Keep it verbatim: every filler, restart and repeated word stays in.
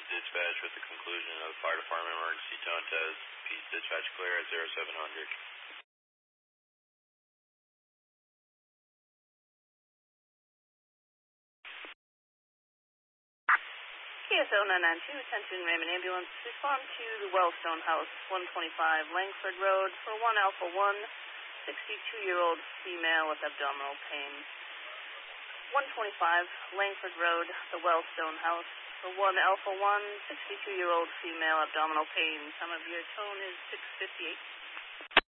Dispatch with the conclusion of Fire Department emergency tone test. Peace Dispatch clear at zero seven hundred. K S L nine nine two, attention Raymond Ambulance, respond to the Wellstone House, one twenty-five Langford Road, for one Alpha one, sixty-two-year-old female with abdominal pain. one twenty-five Langford Road, the Wellstone House, for one Alpha one, sixty-two-year-old female abdominal pain. Time of your tone is six fifty-eight.